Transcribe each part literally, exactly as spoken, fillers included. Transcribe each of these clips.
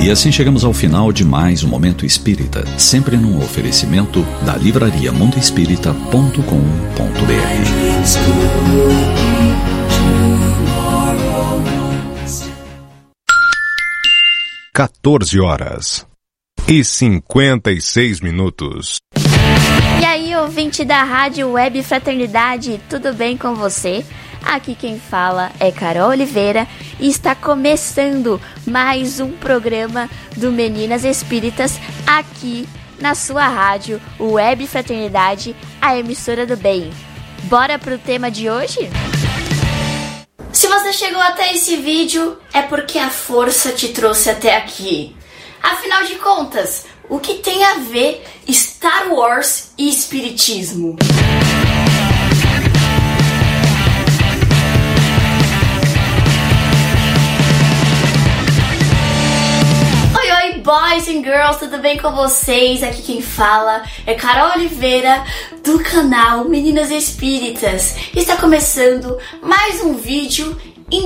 E assim chegamos ao final de mais um Momento Espírita, sempre num oferecimento da livraria mundo espírita ponto com ponto br. quatorze horas e cinquenta e seis minutos. E aí, ouvinte da Rádio Web Fraternidade, tudo bem com você? Aqui quem fala é Carol Oliveira e está começando mais um programa do Meninas Espíritas aqui na sua rádio Web Fraternidade, a emissora do bem. Bora pro tema de hoje? Se você chegou até esse vídeo, é porque a força te trouxe até aqui. Afinal de contas, o que tem a ver Star Wars e Espiritismo? Boys and girls, tudo bem com vocês? Aqui quem fala é Carol Oliveira do canal Meninas Espíritas. Está começando mais um vídeo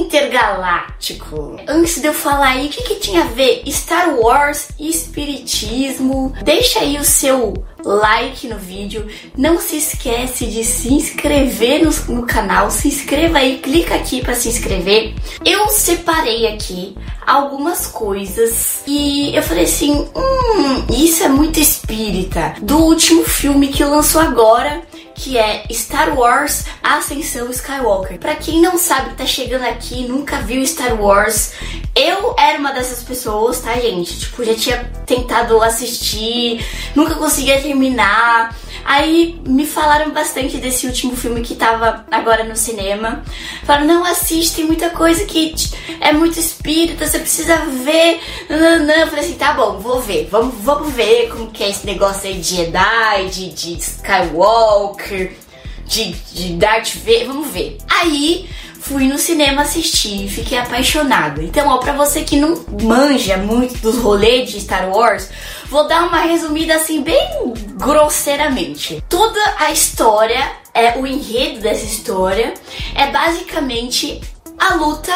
intergaláctico. Antes de eu falar aí o que, que tinha a ver Star Wars e Espiritismo, deixa aí o seu like no vídeo. Não se esquece de se inscrever no, no canal. Se inscreva aí, clica aqui para se inscrever. Eu separei aqui algumas coisas e eu falei assim, hum, isso é muito espírita, do último filme que lançou agora, que é Star Wars Ascensão Skywalker. Pra quem não sabe, tá chegando aqui, nunca viu Star Wars, eu era uma dessas pessoas, tá, gente? Tipo, já tinha tentado assistir, nunca conseguia terminar. Aí me falaram bastante desse último filme que tava agora no cinema. Falaram, não assiste, tem muita coisa que é muito espírita, você precisa ver. Não, eu falei assim, tá bom, vou ver. Vamos, vamos ver como que é esse negócio aí de Jedi, de, de Skywalker, de, de Darth Vader, vamos ver. Aí fui no cinema assistir e fiquei apaixonada. Então, ó, pra você que não manja muito dos rolês de Star Wars, vou dar uma resumida assim, bem grosseiramente. Toda a história, é, o enredo dessa história, é basicamente a luta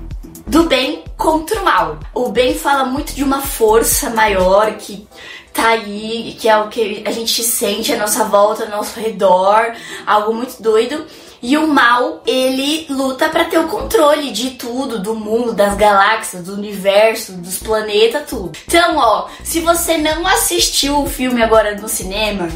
do bem contra o mal. O bem fala muito de uma força maior que tá aí, que é o que a gente sente à nossa volta, ao nosso redor, algo muito doido. E o mal, ele luta pra ter o controle de tudo, do mundo, das galáxias, do universo, dos planetas, tudo. Então, ó, se você não assistiu o filme agora no cinema,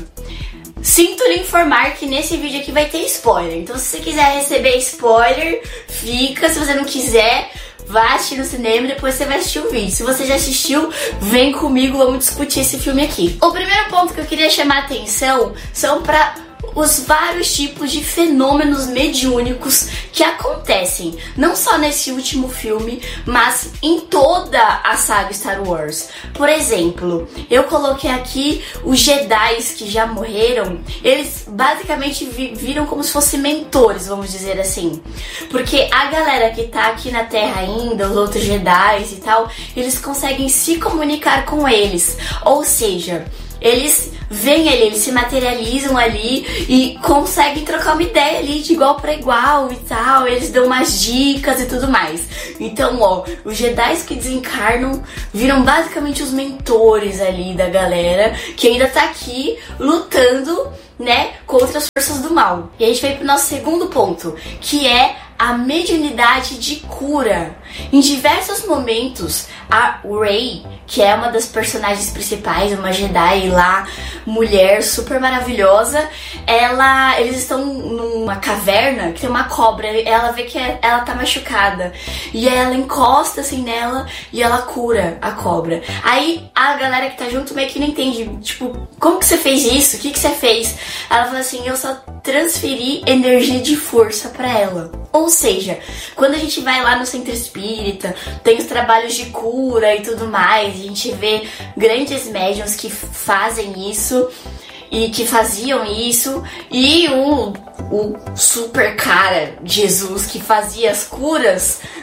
sinto lhe informar que nesse vídeo aqui vai ter spoiler. Então, se você quiser receber spoiler, fica. Se você não quiser, vai assistir no cinema e depois você vai assistir o vídeo. Se você já assistiu, vem comigo, vamos discutir esse filme aqui. O primeiro ponto que eu queria chamar a atenção são pra os vários tipos de fenômenos mediúnicos que acontecem, não só nesse último filme, mas em toda a saga Star Wars. Por exemplo, eu coloquei aqui os Jedi que já morreram, eles basicamente vi- viram como se fossem mentores, vamos dizer assim. Porque a galera que tá aqui na Terra ainda, os outros Jedi e tal, eles conseguem se comunicar com eles. Ou seja, eles vêm ali, eles se materializam ali e conseguem trocar uma ideia ali de igual para igual e tal. Eles dão umas dicas e tudo mais. Então, ó, os Jedi que desencarnam viram basicamente os mentores ali da galera que ainda tá aqui lutando, né, contra as forças do mal. E a gente vai pro nosso segundo ponto, que é a mediunidade de cura. Em diversos momentos, a Rey, que é uma das personagens principais, uma Jedi lá, mulher super maravilhosa, ela, eles estão numa caverna que tem uma cobra, ela vê que ela tá machucada, e aí ela encosta assim nela e ela cura a cobra. Aí a galera que tá junto meio que não entende, tipo, como que você fez isso? O que que você fez? Ela fala assim, eu só transferi energia de força pra ela. Ou seja, quando a gente vai lá no centro espírita, tem os trabalhos de cura e tudo mais, a gente vê grandes médiuns que fazem isso e que faziam isso, e o, o super cara Jesus que fazia as curas,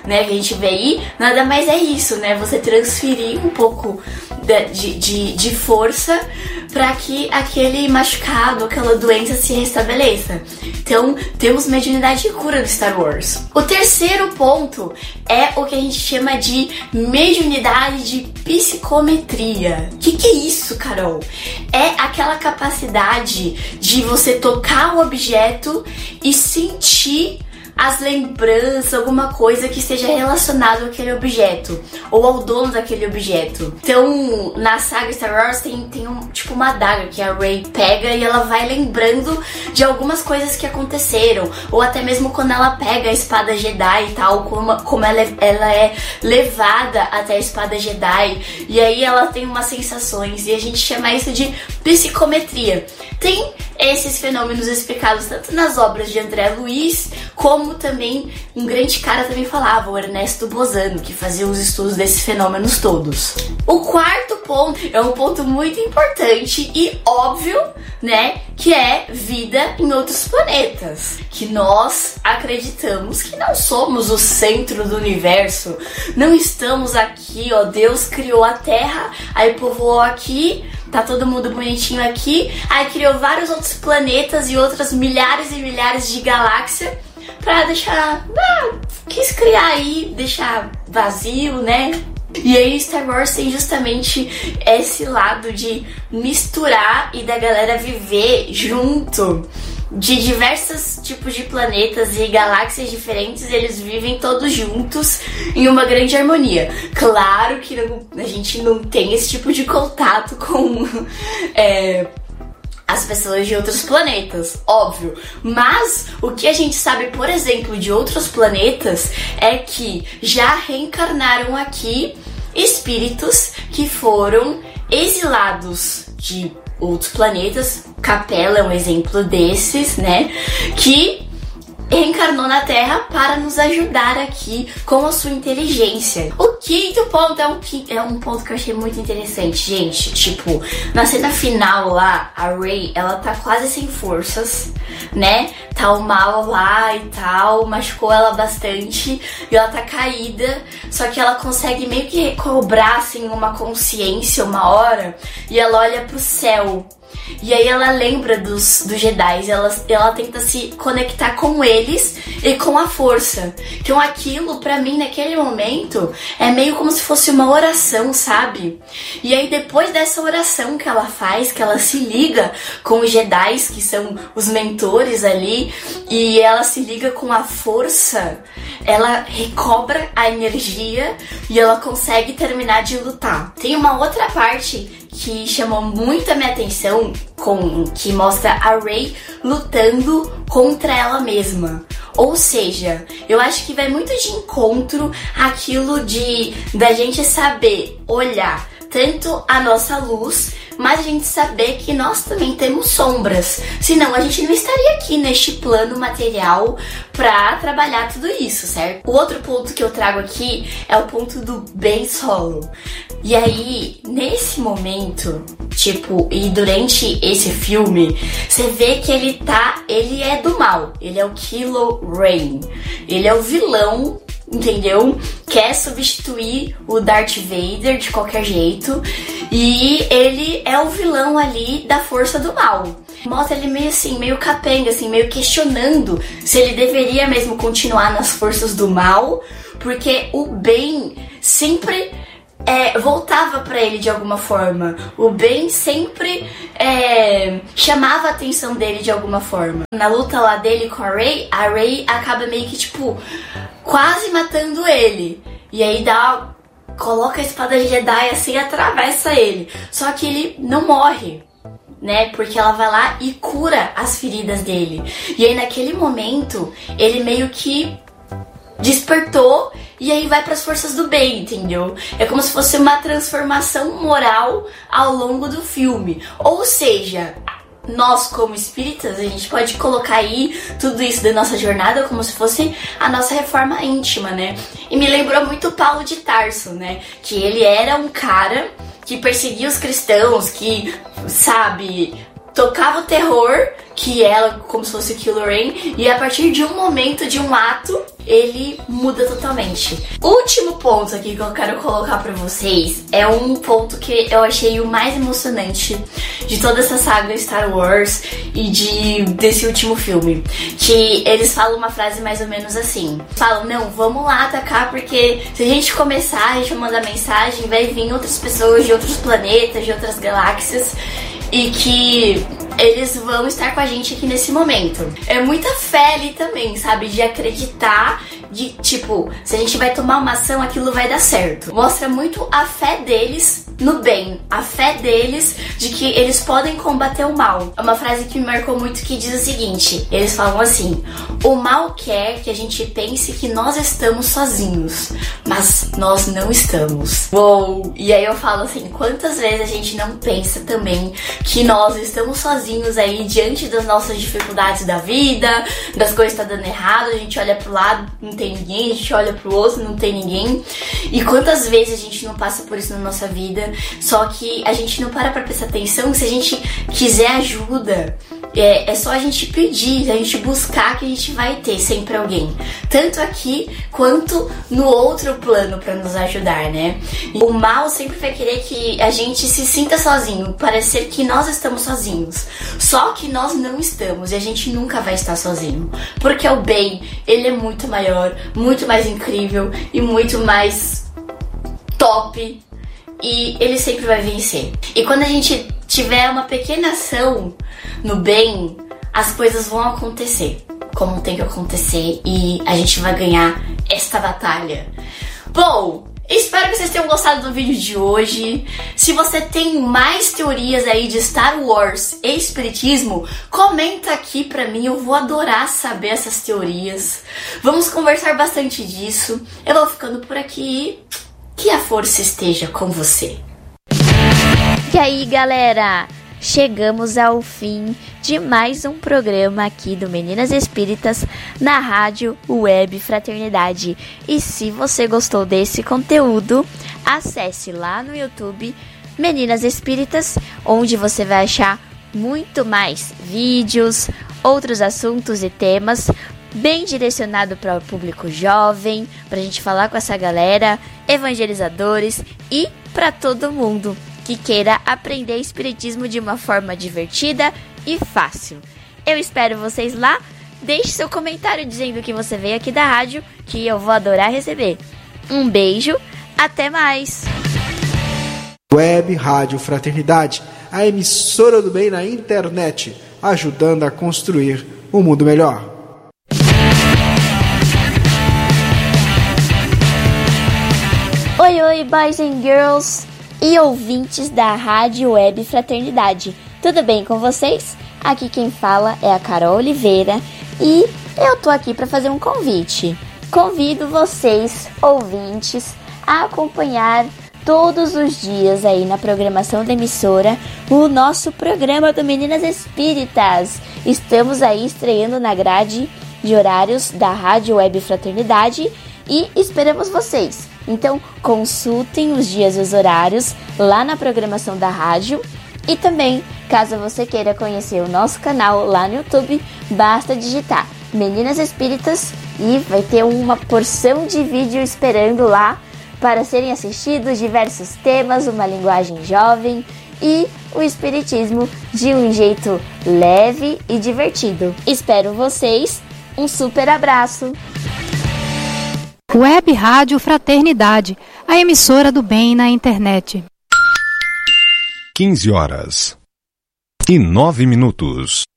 né, que a gente vê aí, nada mais é isso, né? Você transferir um pouco de, de, de força para que aquele machucado, aquela doença se restabeleça. Então, temos mediunidade e cura no Star Wars. O terceiro ponto é o que a gente chama de mediunidade de psicometria. O que, que é isso, Carol? É aquela capacidade de você tocar o objeto e sentir as lembranças, alguma coisa que esteja relacionado àquele objeto ou ao dono daquele objeto. Então, na saga Star Wars tem, tem um, tipo uma adaga que a Rey pega e ela vai lembrando de algumas coisas que aconteceram, ou até mesmo quando ela pega a espada Jedi e tal, como, como ela, é, ela é levada até a espada Jedi, e aí ela tem umas sensações, e a gente chama isso de psicometria. Tem esses fenômenos explicados tanto nas obras de André Luiz, como também um grande cara também falava, o Ernesto Bozano, que fazia os estudos desses fenômenos todos. O quarto ponto é um ponto muito importante e óbvio, né, que é vida em outros planetas. Que nós acreditamos que não somos o centro do universo, não estamos aqui, ó, Deus criou a Terra, aí povoou aqui, tá todo mundo bonitinho aqui, aí criou vários outros planetas e outras milhares e milhares de galáxias pra deixar, ah, quis criar aí, deixar vazio, né? E aí Star Wars tem justamente esse lado de misturar e da galera viver junto de diversos tipos de planetas e galáxias diferentes, eles vivem todos juntos em uma grande harmonia. Claro que não, a gente não tem esse tipo de contato com é, as pessoas de outros planetas, óbvio. Mas o que a gente sabe, por exemplo, de outros planetas é que já reencarnaram aqui espíritos que foram exilados de outros planetas. Capela é um exemplo desses, né? Que reencarnou na Terra para nos ajudar aqui com a sua inteligência. O quinto ponto é um, é um ponto que eu achei muito interessante, gente. Tipo, na cena final lá, a Rey, ela tá quase sem forças, né? Tá o mal lá e tal, machucou ela bastante e ela tá caída, só que ela consegue meio que recobrar, assim, uma consciência uma hora e ela olha pro céu. E aí ela lembra dos, dos Jedi, ela, ela tenta se conectar com eles e com a força. Então aquilo, pra mim, naquele momento, é meio como se fosse uma oração, sabe? E aí depois dessa oração que ela faz, que ela se liga com os Jedi, que são os mentores ali, e ela se liga com a força, ela recobra a energia e ela consegue terminar de lutar. Tem uma outra parte que chamou muito a minha atenção, com, que mostra a Rey lutando contra ela mesma. Ou seja, eu acho que vai muito de encontro aquilo de da gente saber olhar tanto a nossa luz, mas a gente saber que nós também temos sombras. Senão a gente não estaria aqui neste plano material pra trabalhar tudo isso, certo? O outro ponto que eu trago aqui é o ponto do Ben Solo. E aí, nesse momento, tipo, e durante esse filme, você vê que ele tá, ele é do mal. Ele é o Kylo Ren. Ele é o vilão, entendeu? Quer substituir o Darth Vader de qualquer jeito. E ele é o vilão ali da força do mal. Mostra ele meio assim, meio capenga, assim, meio questionando se ele deveria mesmo continuar nas forças do mal. Porque o bem sempre é, voltava pra ele de alguma forma. O bem sempre é, chamava a atenção dele de alguma forma. Na luta lá dele com a Rey, a Rey acaba meio que tipo quase matando ele. E aí dá, coloca a espada Jedi assim e atravessa ele. Só que ele não morre, né? Porque ela vai lá e cura as feridas dele. E aí naquele momento ele meio que despertou e aí vai para as forças do bem, entendeu? É como se fosse uma transformação moral ao longo do filme. Ou seja, nós como espíritas, a gente pode colocar aí tudo isso da nossa jornada como se fosse a nossa reforma íntima, né? E me lembrou muito Paulo de Tarso, né? Que ele era um cara que perseguia os cristãos, que, sabe, tocava o terror, que ela como se fosse o Kylo Ren, e a partir de um momento, de um ato, ele muda totalmente. O último ponto aqui que eu quero colocar pra vocês é um ponto que eu achei o mais emocionante de toda essa saga Star Wars e de, desse último filme. Que eles falam uma frase mais ou menos assim. Falam, não, vamos lá atacar, porque se a gente começar, a gente vai mandar mensagem, vai vir outras pessoas de outros planetas, de outras galáxias, e que eles vão estar com a gente aqui nesse momento. É muita fé ali também, sabe? De acreditar, de tipo, se a gente vai tomar uma ação, aquilo vai dar certo. Mostra muito a fé deles no bem, a fé deles de que eles podem combater o mal. É uma frase que me marcou muito, que diz o seguinte, eles falam assim: o mal quer que a gente pense que nós estamos sozinhos, mas nós não estamos. Uou! E aí eu falo assim, quantas vezes a gente não pensa também que nós estamos sozinhos aí diante das nossas dificuldades da vida, das coisas que tá dando errado, a gente olha pro lado, não tem ninguém, a gente olha pro outro, não tem ninguém. E quantas vezes a gente não passa por isso na nossa vida, só que a gente não para pra prestar atenção. Se a gente quiser ajuda, é, é só a gente pedir, a gente buscar, que a gente vai ter sempre alguém, tanto aqui quanto no outro plano, pra nos ajudar, né? O mal sempre vai querer que a gente se sinta sozinho, parecer que nós estamos sozinhos, só que nós não estamos, e a gente nunca vai estar sozinho, porque o bem, ele é muito maior, muito mais incrível e muito mais top, e ele sempre vai vencer. E quando a gente tiver uma pequena ação no bem, as coisas vão acontecer como tem que acontecer, e a gente vai ganhar esta batalha. Bom, espero que vocês tenham gostado do vídeo de hoje. Se você tem mais teorias aí de Star Wars e espiritismo, comenta aqui pra mim, eu vou adorar saber essas teorias. Vamos conversar bastante disso. Eu vou ficando por aqui. Que a força esteja com você. E aí, galera? Chegamos ao fim de mais um programa aqui do Meninas Espíritas na Rádio Web Fraternidade. E se você gostou desse conteúdo, acesse lá no YouTube Meninas Espíritas, onde você vai achar muito mais vídeos, outros assuntos e temas, bem direcionado para o público jovem, para a gente falar com essa galera, evangelizadores e para todo mundo que queira aprender espiritismo de uma forma divertida e fácil. Eu espero vocês lá. Deixe seu comentário dizendo que você veio aqui da rádio, que eu vou adorar receber. Um beijo, até mais! Web Rádio Fraternidade, a emissora do bem na internet, ajudando a construir um mundo melhor. Oi, oi, boys and girls e ouvintes da Rádio Web Fraternidade. Tudo bem com vocês? Aqui quem fala é a Carol Oliveira e eu tô aqui para fazer um convite. Convido vocês, ouvintes, a acompanhar todos os dias aí na programação da emissora o nosso programa do Meninas Espíritas. Estamos aí estreando na grade de horários da Rádio Web Fraternidade e esperamos vocês. Então consultem os dias e os horários lá na programação da rádio. E também, caso você queira conhecer o nosso canal lá no YouTube, basta digitar Meninas Espíritas e vai ter uma porção de vídeo esperando lá para serem assistidos, diversos temas, uma linguagem jovem e o espiritismo de um jeito leve e divertido. Espero vocês, um super abraço! Web Rádio Fraternidade, a emissora do bem na internet. quinze horas e nove minutos.